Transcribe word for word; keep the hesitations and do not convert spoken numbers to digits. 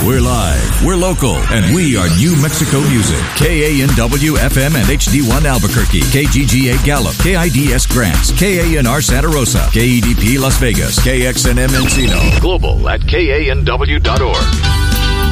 We're live, we're local, and we are New Mexico music. K A N W F M and H D one Albuquerque, K G G A Gallup, K I D S Grants, K A N R Santa Rosa, K E D P Las Vegas, K X N M Encino. Global at K A N W dot org.